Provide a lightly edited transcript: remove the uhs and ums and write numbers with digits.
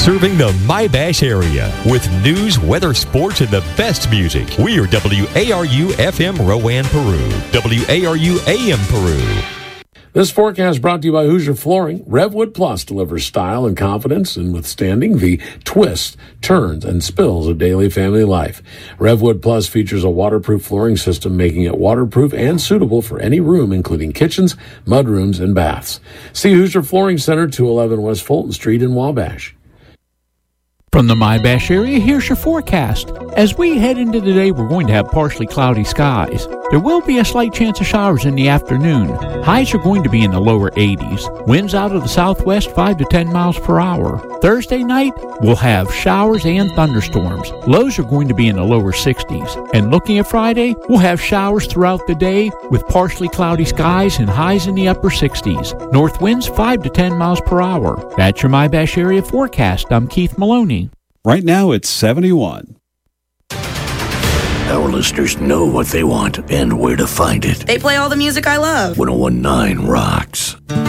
Serving the My-Bash area with news, weather, sports, and the best music. We are WARU FM Rowan, Peru. WARU AM Peru. This forecast brought to you by Hoosier Flooring. Revwood Plus delivers style and confidence in withstanding the twists, turns, and spills of daily family life. Revwood Plus features a waterproof flooring system, making it waterproof and suitable for any room, including kitchens, mudrooms, and baths. See Hoosier Flooring Center, 211 West Fulton Street in Wabash. From the My-Bash area, here's your forecast. As we head into the day, we're going to have partially cloudy skies. There will be a slight chance of showers in the afternoon. Highs are going to be in the lower 80s. Winds out of the southwest 5 to 10 miles per hour. Thursday night, we'll have showers and thunderstorms. Lows are going to be in the lower 60s. And looking at Friday, we'll have showers throughout the day with partially cloudy skies and highs in the upper 60s. North winds 5 to 10 miles per hour. That's your My-Bash area forecast. I'm Keith Maloney. Right now, it's 71. Our listeners know what they want and where to find it. They play all the music I love. 101.9 rocks.